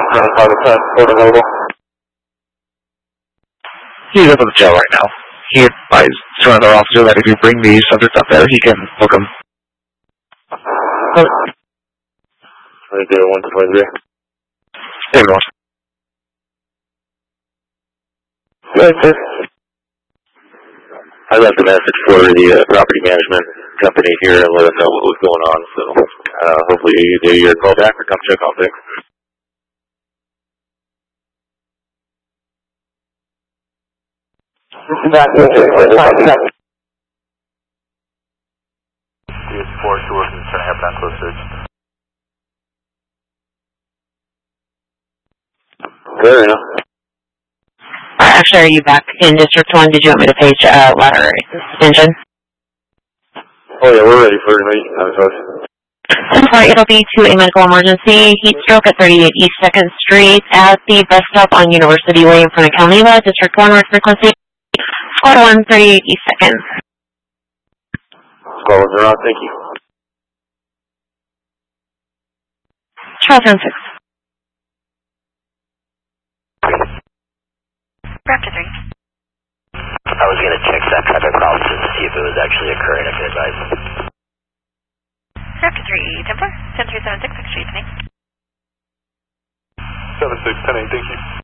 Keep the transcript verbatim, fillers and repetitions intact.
Private ten, Port available. He's up at the jail right now. He advised surrender officer that if you bring the subject up there, he can book him. twenty-zero, one to twenty-three. Everyone. Good, sir. I left a message for the uh, property management company here and let them know what was going on, so uh, hopefully either you're called back or come check on things. Back to the four two working trying to have that close search. Fair enough. Actually, are you back in District one? Did you want me to page uh, letter suspension? Oh yeah, we're ready for it, mate. I'm sorry. I'm sorry, it'll be to a medical emergency. Heat stroke at thirty-eight East second Street at the bus stop on University Way in front of Calneva, District one, with frequency squad one, thirty-eight East second. Squad ones are on, thank you. Charles ten six. Raptor three. I was going to check that traffic problem just to see if it was actually occurring. I could advise. Raptor three, Templar, ten three seven six, extra evening. seven six, ten eight, thank you.